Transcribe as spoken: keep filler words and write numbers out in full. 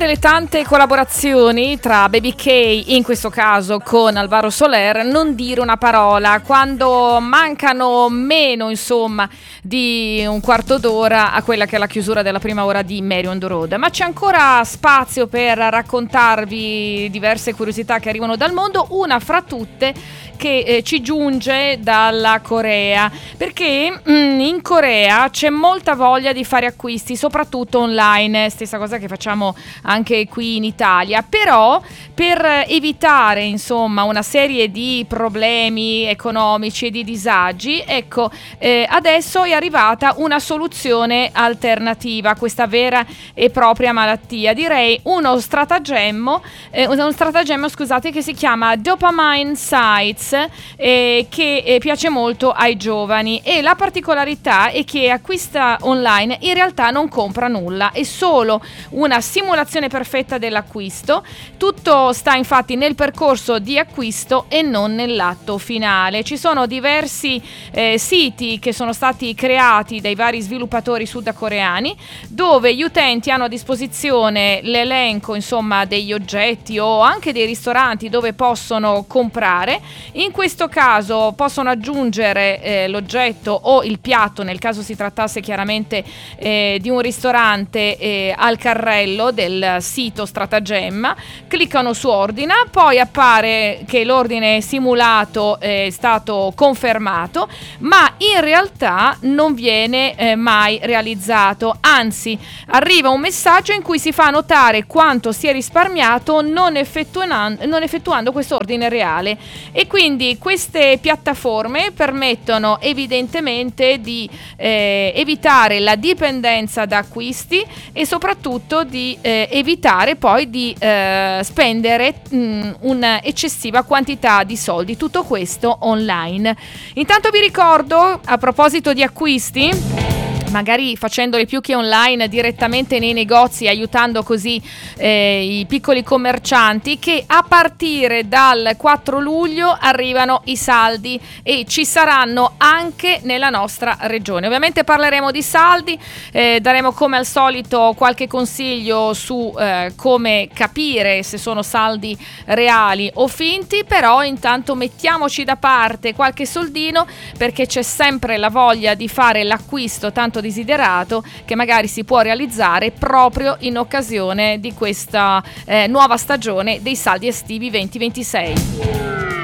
nonostante le tante collaborazioni tra Baby K, in questo caso con Alvaro Soler, non dire una parola quando mancano meno, insomma, di un quarto d'ora a quella che è la chiusura della prima ora di Mary on the Road. Ma c'è ancora spazio per raccontarvi diverse curiosità che arrivano dal mondo, una fra tutte che eh, ci giunge dalla Corea, perché mh, in Corea c'è molta voglia di fare acquisti, soprattutto online, stessa cosa che facciamo anche qui in Italia, però per evitare insomma una serie di problemi economici e di disagi, ecco, eh, adesso è arrivata una soluzione alternativa a questa vera e propria malattia, direi uno stratagemmo, eh, uno stratagemmo scusate, che si chiama Dopamine Sites, Eh, che eh, piace molto ai giovani, e la particolarità è che acquista online in realtà non compra nulla, è solo una simulazione perfetta dell'acquisto. Tutto sta infatti nel percorso di acquisto e non nell'atto finale. Ci sono diversi eh, siti che sono stati creati dai vari sviluppatori sudcoreani, dove gli utenti hanno a disposizione l'elenco insomma degli oggetti o anche dei ristoranti dove possono comprare. In questo caso possono aggiungere eh, l'oggetto o il piatto, nel caso si trattasse chiaramente eh, di un ristorante, eh, al carrello del sito Stratagemma, cliccano su ordina, poi appare che l'ordine simulato è stato confermato, ma in realtà non viene eh, mai realizzato, anzi arriva un messaggio in cui si fa notare quanto si è risparmiato non effettuando, non effettuando questo ordine reale. E quindi queste piattaforme permettono evidentemente di eh, evitare la dipendenza da acquisti e soprattutto di eh, evitare poi di eh, spendere mh, un'eccessiva quantità di soldi, tutto questo online. Intanto vi ricordo, a proposito di acquisti, magari facendoli più che online, direttamente nei negozi, aiutando così eh, i piccoli commercianti, che a partire dal quattro luglio arrivano i saldi e ci saranno anche nella nostra regione. Ovviamente parleremo di saldi, eh, daremo come al solito qualche consiglio su eh, come capire se sono saldi reali o finti, però intanto mettiamoci da parte qualche soldino, perché c'è sempre la voglia di fare l'acquisto tanto desiderato che magari si può realizzare proprio in occasione di questa eh, nuova stagione dei saldi estivi venti ventisei.